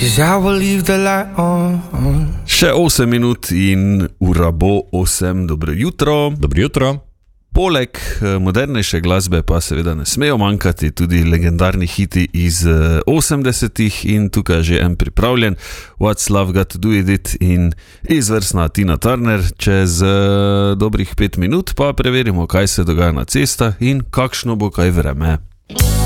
'cause I will leave the light on. Še 8 minut in ura bo 8. Dobro jutro. Dobro jutro. Poleg modernejše glasbe pa seveda ne smejo manjkati tudi legendarni hiti iz 80-ih in tukaj je že en pripravljen, What's Love Got To Do With It in izvrstna Tina Turner. Čez dobrih 5 minut pa preverimo, kaj se dogaja na cestah in kakšno bo kaj vreme.